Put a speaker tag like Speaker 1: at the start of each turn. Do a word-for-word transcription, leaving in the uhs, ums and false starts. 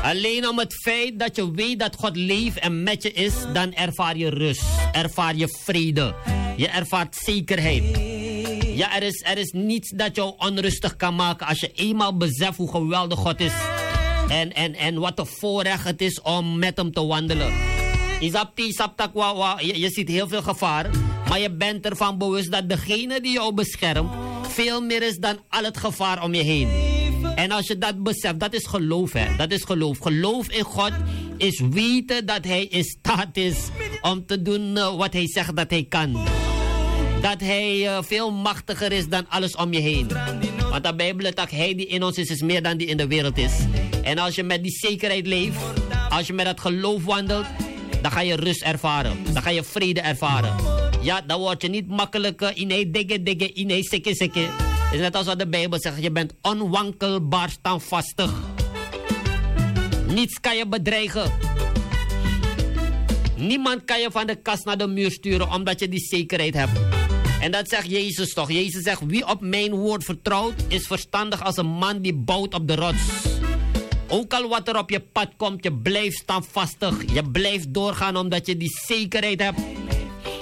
Speaker 1: Alleen om het feit dat je weet dat God leeft en met je is, dan ervaar je rust. Ervaar je vrede. Je ervaart zekerheid. Ja, er is, er is niets dat jou onrustig kan maken als je eenmaal beseft hoe geweldig God is. En, en, en wat een voorrecht het is om met hem te wandelen. Isapti, saptak, wa, wa, je, je ziet heel veel gevaar. Maar je bent ervan bewust dat degene die jou beschermt veel meer is dan al het gevaar om je heen. En als je dat beseft, dat is geloof, hè. Dat is geloof. Geloof in God is weten dat hij in staat is om te doen uh, wat hij zegt dat hij kan. Dat hij uh, veel machtiger is dan alles om je heen. Want de Bijbel zegt, hij die in ons is, is meer dan die in de wereld is. En als je met die zekerheid leeft, als je met dat geloof wandelt, dan ga je rust ervaren. Dan ga je vrede ervaren. Ja, dan word je niet makkelijk uh, inee digge digge, inee sikke sikke. Het is net als wat de Bijbel zegt, je bent onwankelbaar standvastig. Niets kan je bedreigen. Niemand kan je van de kast naar de muur sturen, omdat je die zekerheid hebt. En dat zegt Jezus toch. Jezus zegt, wie op mijn woord vertrouwt, is verstandig als een man die bouwt op de rots. Ook al wat er op je pad komt, je blijft standvastig. Je blijft doorgaan omdat je die zekerheid hebt